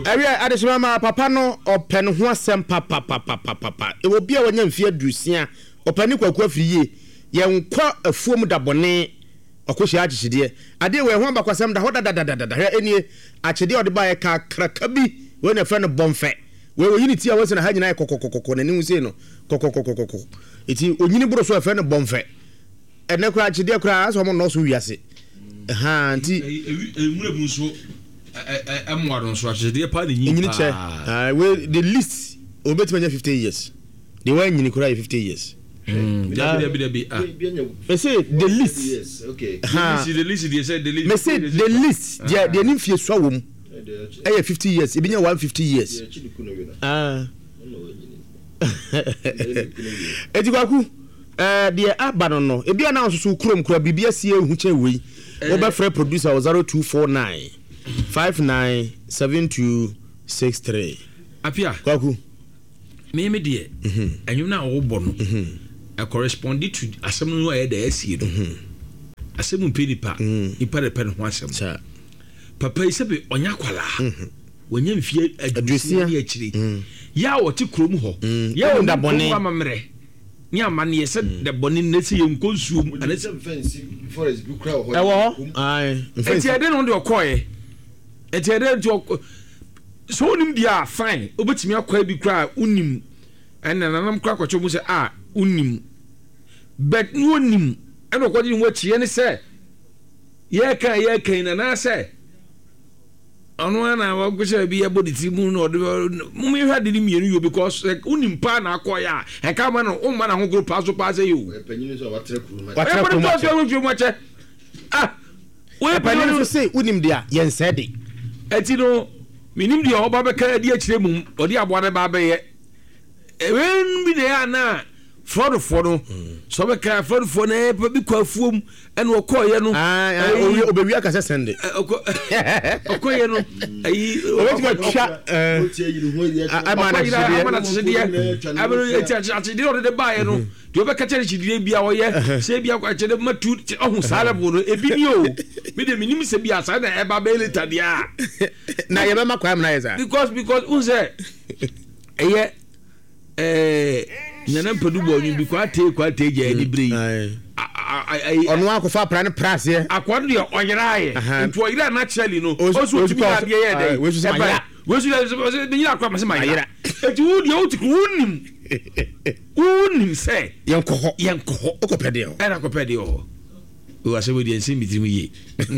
Area adishima papa no open ho asem papa. E wo bia wanya mfie adusia opani kwaku afiriye ye nkwa afuom dabone okohye agyehide ade we ho bakwasem da hoda he enie akyede ode ba ye ka kraka bi we na fa no bomfe we unity a wose na ha nyina kokokokoko na nimu sei no kokokokoko eti onyini boro so fa no bomfe ene kura akyede kura aso mo no so wiase ha nti emure so amwaro so akyede pa ni nyini che we the list obetimanya 50 years the one nyini kura 50 years I say the list. Yes, okay. The list. They said the list. Me say the list. They need fear swawum. 50 years. It be 150 years. Ejikwaku the abano no. E bia na so krom kura bibia sie hu che we. Oba free producer 0249 597263. Apia. Kwaku. Me die. Anyum na wo bo no. Corresponded to asem no e da asie no asem mpenipa ipa de pen ho asem papa isebe onya kwala wonya mfie adusia ya chiri ya woti krom ho ya wonda bone amamre ni amane yese de bone nesi ye nkonsuom anese fence forest bi kra ho ai enti ade no de okoye enti ade nti so nim dia fine obetimi akwa bi kra unim ena nanam kra kwacho mu se unim but no nim eno kwadi nwa chie ne se ye kan na se onu na wa gusha bi ya body timu no mu me hwa de ni mienu yo because unim pa na akoya e ka ma no umma na ho group aso pa se yo panyin so watre kru ma we panyin so say unim dia yen said eti no minim dia oba be ka di akire mum odi abo na ba be ye even bi de ana fraud so be ka fraud na bi kwafuom ene okoye no obewi aka sende okoye no ayi obetima twa amana chide abero eti ode de bae no de obe ka chere chide bia oye se bia kwa chede matu ohun sala bo no ebi ni o me de minim se bia sa na eba be leta dia na ye be makwa na yesa because unse eye nana mpadu bo nyu bi kwa te je ni brei onu akofa pra ne price ye akwado de oyiraye nto oyira naturally no osu tumi na de ye dey wesu de nyira kwa masema yira eti wudi unim say yenkoho okopede o era kopede o o ase wodi ensi mitimi ye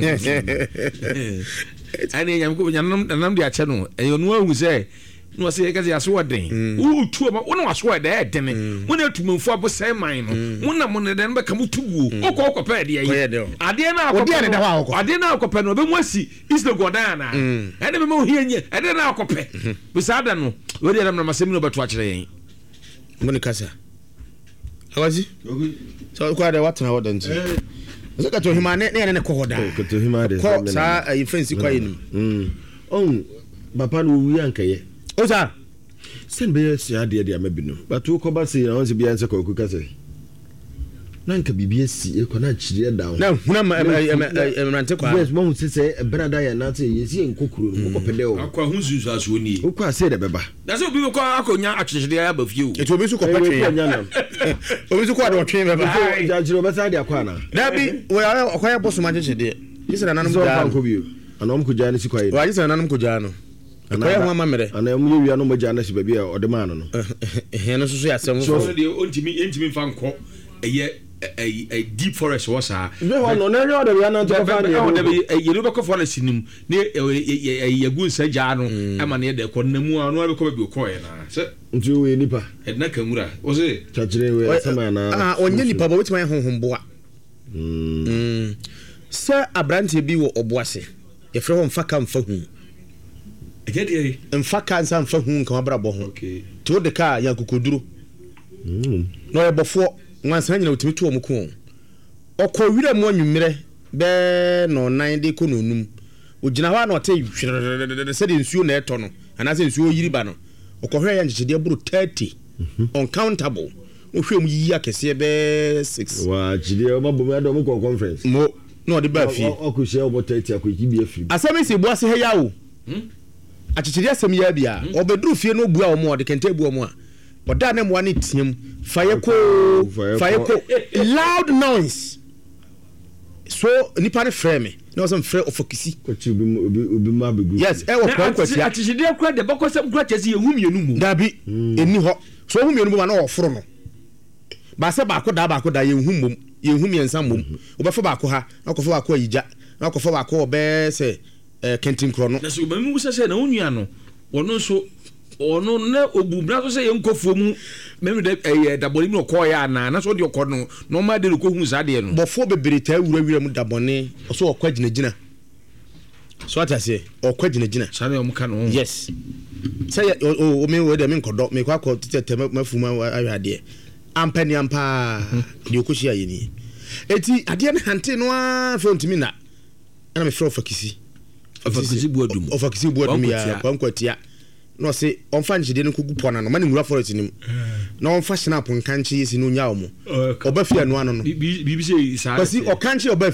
ani nyam ko nanam de ache no eyonu ahu say no say kaze aso den tu ma wona waso da den wona tumamfu abosai man no wona mo ne den be kam tubuo okopede de ye ade na akopede no be mu asi isle godana ene be mo hienye ade na akopede bisada no wodi na masemi no beto akire yen moni kasa awazi so kwa de watna wodanti so ka to himane ne ko hoda ko to himade ko sa ifensi kwa yinum on papa no wi ankaye o sa sen be sia de amabinu but ko ba se na won se bia nse ko kasa nanka bibia si e ko na chire down na huna mrante kwa yes mo se brada ya na te yesi enkokuro ko pede o akwa hunzu aso ni ko ase de beba na se obi ko akonya akyehede ya ba fie o eto obi su ko patwe ya obi su ko do twe beba ja jiro be sa de akwa na da bi we akwa boso ma kyehede yesi na nanum ja ko bio anom ko ja ne si kwa yi wa yesi na nanum ko ja no akwa ya ho amamere ana mu wi anom ja na si ba bia o de ma no he no so ya sem so de ontimi fa nko eye a deep forest was no na yo de ya na to fa ni you be ko for sinim ne yagun saja no ama ne de ko namu anu be ko be ko ye na se ntu we nipa edna kamura o se chachire we sama na onye nipa ba wetima honhomboa se abrante bi wo oboase ye fre ho mfaka mfa hu egede mfaka nsa mfa hu nka wabra bo ho okay to de ka yankokoduro no ye bofo nwansa nyina otimi to omuko okọ wira mu anwumere be no nan de ko no num ogina ho na ote se de nsuo na eto no ana se nsuo yiri ba no okọ hwe ya nchede buru 30 uncountable o hwe mu yi akese be 6 wa chide o mabom ya do mu conference mo no de ba fi o ko she o 30 akoki bi afi asemi se bo ase he ya o achichiri asem ya bia obeduru fie no bu a omo de kente bu omo a oda na mo ne tiam fayeko loud noise so nipa ne frɛ me na wasem frɛ ofokisi obi ma begu yes e wo kwa kwati achichiri akura de bokosem kura chesi ehu mienu mu dabi eni ho so ehu mienu mu na oforo no ba se ba ko da ye hu mom ye hu miensa mom obefa ba ko ha akofa ba ko ayija akofa ba ko obe se kentin kro no na so ba mu se na onua no wono so ono na obubra so se ye nkofo mu meme de daboni mu ko ya na so de ko no ma de ko hu sa de no bofo bebere ta wura mu daboni so okwa ginagina so atase okwa ginagina sa na o muka no yes say o me we de me nkodo me kwa ko tete mafuma awade ampani ampa de okoshi ayeni eti ade na hante no a fe ontimi na ana me fro fakisi buadum ya kwankwatia no se onfa njide no kugu pona no mani ngura forest nim na onfa snap nkanchi yesi no nya omo oba fia no ano no bibi se isa basi o kanchi oba